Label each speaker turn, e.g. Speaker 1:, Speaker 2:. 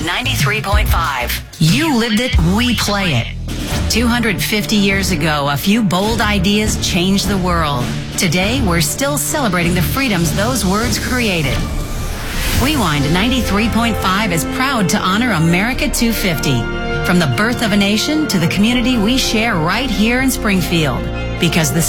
Speaker 1: 93.5. You lived it, we play it. 250 years ago, a few bold ideas changed the world. Today, we're still celebrating the freedoms those words created. Rewind 93.5 is proud to honor America 250. From the birth of a nation to the community we share right here in Springfield. Because the